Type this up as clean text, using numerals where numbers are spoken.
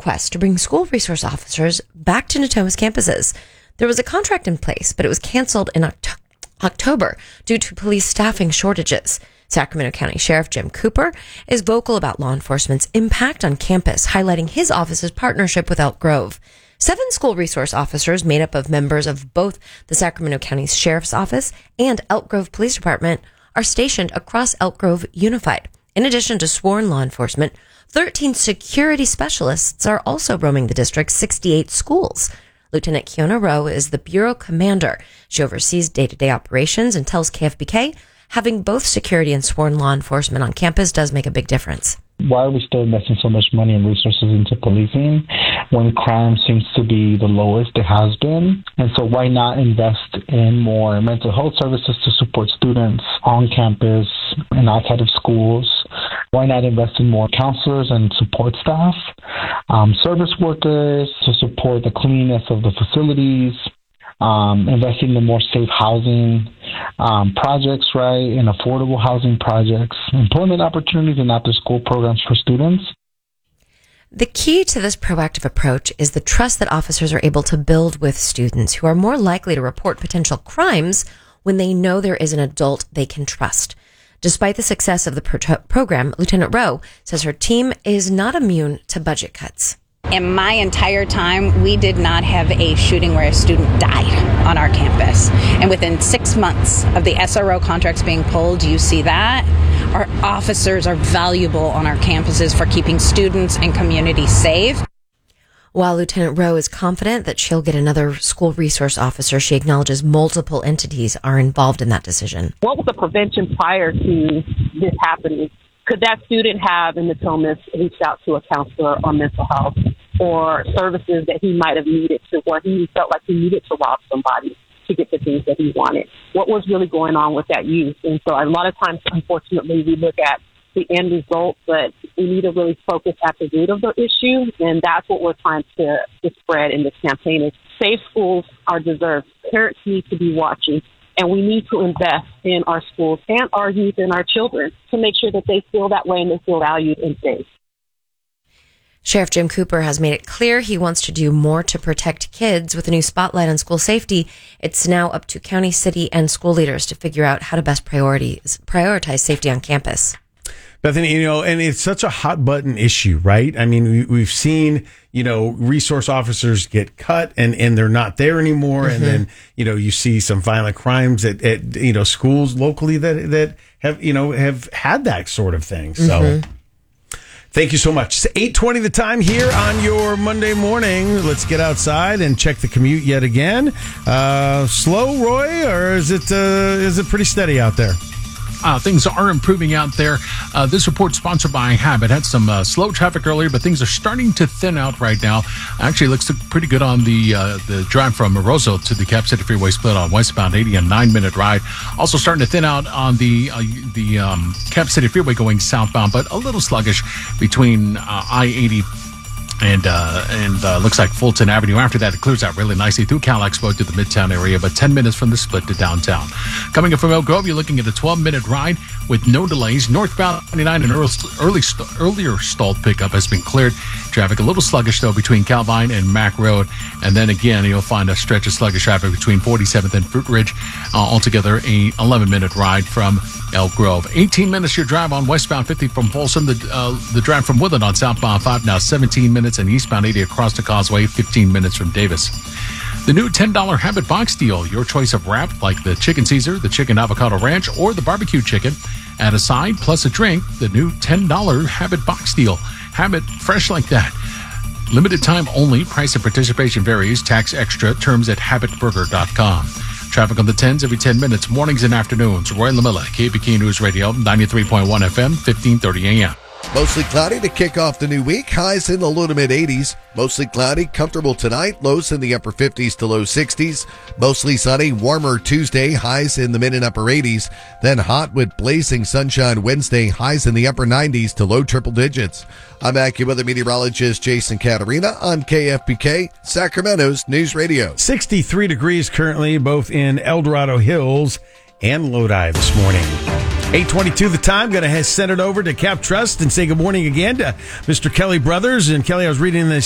request to bring school resource officers back to Natoma's campuses. There was a contract in place, but it was canceled in October due to police staffing shortages. Sacramento County Sheriff Jim Cooper is vocal about law enforcement's impact on campus, highlighting his office's partnership with Elk Grove. 7 school resource officers made up of members of both the Sacramento County Sheriff's Office and Elk Grove Police Department are stationed across Elk Grove Unified. In addition to sworn law enforcement, 13 security specialists are also roaming the district's 68 schools. Lieutenant Kiona Rowe is the bureau commander. She oversees day-to-day operations and tells KFBK having both security and sworn law enforcement on campus does make a big difference. Why are we still investing so much money and resources into policing when crime seems to be the lowest it has been? And so why not invest in more mental health services to support students on campus and outside of schools? Why not invest in more counselors and support staff, service workers to support the cleanliness of the facilities, investing in more safe housing projects, right, and affordable housing projects, employment opportunities and after-school programs for students. The key to this proactive approach is the trust that officers are able to build with students who are more likely to report potential crimes when they know there is an adult they can trust. Despite the success of the program, Lieutenant Rowe says her team is not immune to budget cuts. In my entire time, we did not have a shooting where a student died on our campus. And within 6 months of the SRO contracts being pulled, you see that. Our officers are valuable on our campuses for keeping students and communities safe. While Lieutenant Rowe is confident that she'll get another school resource officer, she acknowledges multiple entities are involved in that decision. What was the prevention prior to this happening? Could that student have in Natomas reached out to a counselor on mental health or services that he might have needed to where he felt like he needed to rob somebody to get the things that he wanted? What was really going on with that youth? And so a lot of times, unfortunately, we look at the end result, but we need to really focus at the root of the issue, and that's what we're trying to spread in this campaign is safe schools are deserved. Parents need to be watching, and we need to invest in our schools and our youth and our children to make sure that they feel that way and they feel valued and safe. Sheriff Jim Cooper has made it clear he wants to do more to protect kids. With a new spotlight on school safety, it's now up to county, city, and school leaders to figure out how to best prioritize safety on campus. Bethany, and it's such a hot button issue, right? I mean, we've seen, resource officers get cut and they're not there anymore. Mm-hmm. And then, you see some violent crimes at schools locally that have had that sort of thing. So thank you so much. It's 8:20 the time here on your Monday morning. Let's get outside and check the commute yet again. Slow, Roy, or is it pretty steady out there? Things are improving out there. This report sponsored by Habit. Had some slow traffic earlier, but things are starting to thin out right now. Actually, looks pretty good on the drive from Moroso to the Cap City Freeway split on westbound 80, a 9-minute ride. Also starting to thin out on the Cap City Freeway going southbound, but a little sluggish between I-80 and looks like Fulton Avenue. After that, it clears out really nicely through Cal Expo to the Midtown area, but 10 minutes from the split to downtown. Coming in from Elk Grove, you're looking at a 12-minute ride with no delays. Northbound 99, an earlier stalled pickup has been cleared. Traffic a little sluggish, though, between Calvine and Mack Road. And then again, you'll find a stretch of sluggish traffic between 47th and Fruit Ridge. Altogether, a 11-minute ride from Elk Grove. 18 minutes your drive on westbound 50 from Folsom. The drive from Woodland on southbound 5 now 17 minutes, and eastbound 80 across the causeway 15 minutes from Davis. The new $10 Habit box deal. Your choice of wrap like the Chicken Caesar, the Chicken Avocado Ranch, or the barbecue chicken. Add a side plus a drink. The new $10 Habit box deal. Habit fresh like that. Limited time only. Price and participation varies. Tax extra. Terms at habitburger.com. Traffic on the 10s every 10 minutes, mornings and afternoons. Roy LaMilla, KBK News Radio, 93.1 FM, 1530 AM. Mostly cloudy to kick off the new week. Highs in the low to mid 80s. Mostly cloudy, comfortable tonight. Lows in the upper 50s to low 60s. Mostly sunny, warmer Tuesday. Highs in the mid and upper 80s. Then hot with blazing sunshine Wednesday. Highs in the upper 90s to low triple digits. I'm AccuWeather meteorologist Jason Caterina on KFBK, Sacramento's News Radio. 63 degrees currently, both in El Dorado Hills and Lodi this morning. 8:22 the time. Going to send it over to Cap Trust and say good morning again to Mr. Kelly Brothers. And Kelly, I was reading this